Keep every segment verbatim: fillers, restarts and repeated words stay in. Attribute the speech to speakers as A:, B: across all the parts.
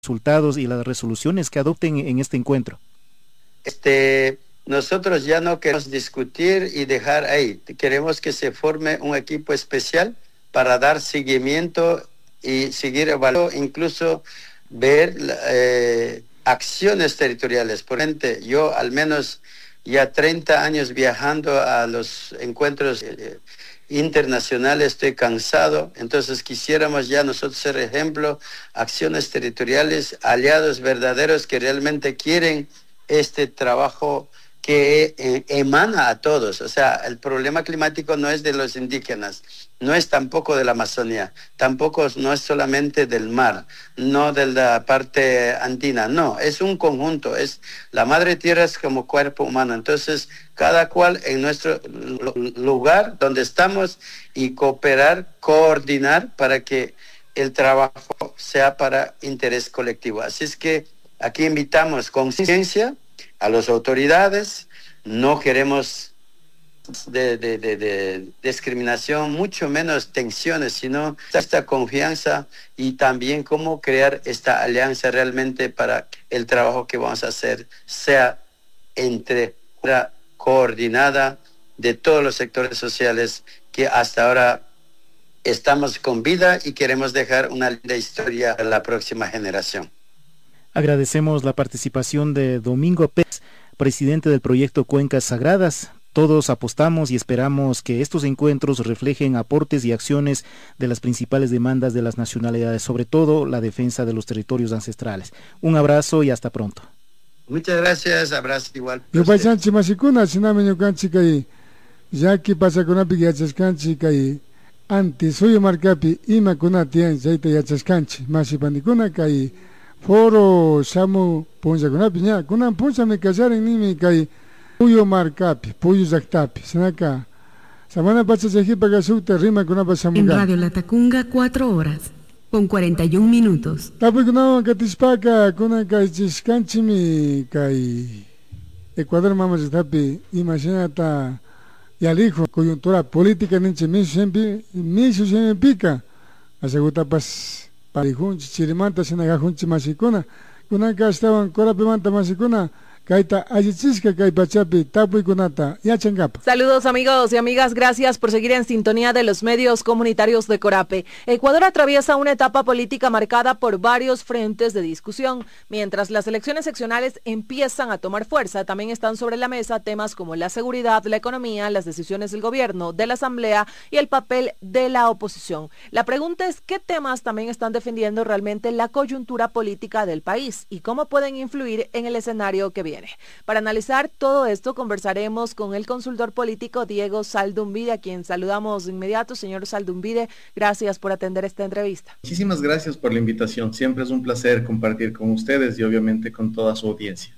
A: resultados y las resoluciones que adopten en este encuentro?
B: Este, nosotros ya no queremos discutir y dejar ahí. Queremos que se forme un equipo especial para dar seguimiento y seguir evaluando, incluso ver eh, acciones territoriales. Por ejemplo, yo al menos ya treinta años viajando a los encuentros eh, internacionales, estoy cansado, entonces quisiéramos ya nosotros ser ejemplo, acciones territoriales, aliados verdaderos que realmente quieren este trabajo que eh, emana a todos. O sea, el problema climático no es de los indígenas, no es tampoco de la Amazonía, tampoco no es solamente del mar, no de la parte andina, no, es un conjunto, es la madre tierra es como cuerpo humano. Entonces, cada cual en nuestro lugar donde estamos y cooperar, coordinar para que el trabajo sea para interés colectivo. Así es que aquí invitamos conciencia a las autoridades, no queremos de, de, de, de discriminación, mucho menos tensiones, sino esta confianza y también cómo crear esta alianza realmente para el trabajo que vamos a hacer sea entre una coordinada de todos los sectores sociales que hasta ahora estamos con vida y queremos dejar una linda historia a la próxima generación.
A: Agradecemos la participación de Domingo Pérez, presidente del proyecto Cuencas Sagradas. Todos apostamos y esperamos que estos encuentros reflejen aportes y acciones de las principales demandas de las nacionalidades, sobre todo la defensa de los territorios ancestrales. Un abrazo y hasta pronto.
B: Muchas gracias, abrazo igual.
C: Yo paisanchi masikuna sinamenyo kanchi kai yaki pasakunapi yachaskanchi kai anti suyo markapi ima kunatian zaita yachaskanchi masipandikuna kai foro shamu punja kunapi nya kunan punja me kasarin nimi kai puyo markapi puyo zaktapi sanaka samana pachajaji pagasukta rima kunapa samuga.
D: En Radio Latacunga, cuatro horas con cuarenta y un minutos.
C: Tapi kunawan katispaka kunan kai chiskanchimi kai Ecuador mamas tapi imaginata yalijo coyuntura política ninche misu siempre misu siempre pica aseguta pas parijunchi chirimanta sinagajunchi masikuna kunaka estaban korapi manta masikuna kaita ayichiska kai pachapi tapu kunata yachangapa.
E: Saludos amigos y amigas, gracias por seguir en sintonía de los medios comunitarios de Corape. Ecuador atraviesa una etapa política marcada por varios frentes de discusión. Mientras las elecciones seccionales empiezan a tomar fuerza, también están sobre la mesa temas como la seguridad, la economía, las decisiones del gobierno, de la asamblea y el papel de la oposición. La pregunta es qué temas también están defendiendo realmente la coyuntura política del país y cómo pueden influir en el escenario que viene. Para analizar todo esto conversaremos con el consultor político Diego Zaldumbide, a quien saludamos de inmediato. Señor Zaldumbide, gracias por atender esta entrevista.
F: Muchísimas gracias por la invitación, siempre es un placer compartir con ustedes y obviamente con toda su audiencia.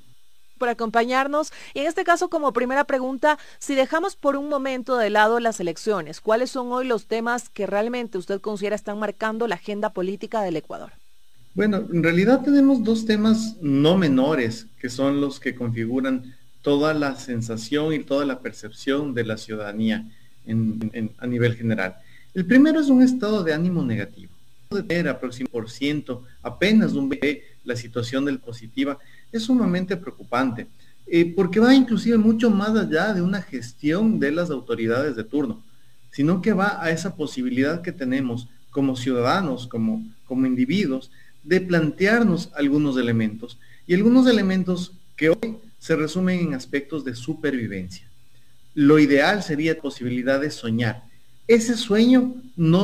E: Por acompañarnos, y en este caso como primera pregunta, si dejamos por un momento de lado las elecciones, ¿cuáles son hoy los temas que realmente usted considera están marcando la agenda política del Ecuador?
F: Bueno, en realidad tenemos dos temas no menores que son los que configuran toda la sensación y toda la percepción de la ciudadanía en, en, a nivel general. El primero es un estado de ánimo negativo. De tener aproximadamente por ciento, apenas un B, la situación del positiva es sumamente preocupante, eh, porque va inclusive mucho más allá de una gestión de las autoridades de turno, sino que va a esa posibilidad que tenemos como ciudadanos, como, como individuos, de plantearnos algunos elementos, y algunos elementos que hoy se resumen en aspectos de supervivencia. Lo ideal sería la posibilidad de soñar. Ese sueño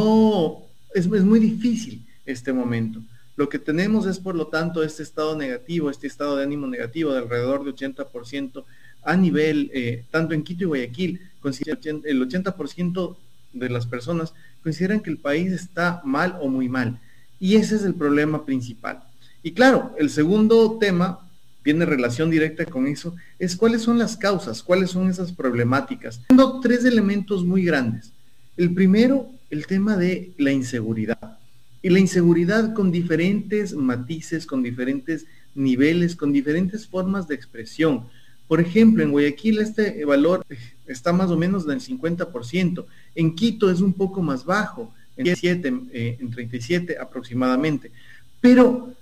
F: no es, es muy difícil este momento. Lo que tenemos es, por lo tanto, este estado negativo, este estado de ánimo negativo de alrededor de ochenta por ciento a nivel, eh, tanto en Quito y Guayaquil, el ochenta por ciento de las personas consideran que el país está mal o muy mal. Y ese es el problema principal. Y claro, el segundo tema tiene relación directa con eso, es cuáles son las causas, cuáles son esas problemáticas. Tengo tres elementos muy grandes. El primero, el tema de la inseguridad. Y la inseguridad con diferentes matices, con diferentes niveles, con diferentes formas de expresión. Por ejemplo, en Guayaquil este valor está más o menos del cincuenta por ciento. En Quito es un poco más bajo, en, siete, eh, en treinta y siete aproximadamente. Pero